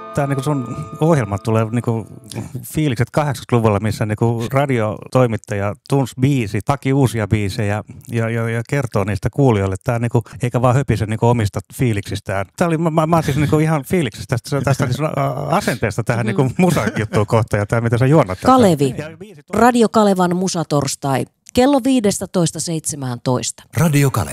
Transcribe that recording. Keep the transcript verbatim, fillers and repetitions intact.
Tämä niinku sun ohjelma tulee niinku fiilikset kahdeksankymmentäluvulla, missä niinku radiotoimittaja tunsi biisit, haki uusia biisejä ja, ja, ja kertoo niistä kuulijoille. Tämä niinku, eikä vaan höpise niinku omista fiiliksistään. Tämä oli, mä, mä oon siis niinku ihan fiiliksistä tästä, tästä niinku asenteesta tähän niinku musajuttuun kohtaan ja tämä, mitä sä juonnat. Kalevi. Radio Kalevan musatorstai. Kello viisitoista seitsemäntoista. Radio Kalevi.